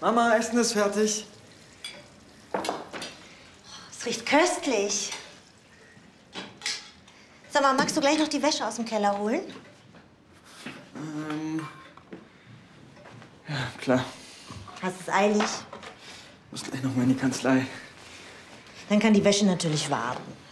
Mama, Essen ist fertig. Es riecht köstlich. Sag mal, magst du gleich noch die Wäsche aus dem Keller holen? Ja, klar. Hast es eilig? Muss gleich noch mal in die Kanzlei. Dann kann die Wäsche natürlich warten.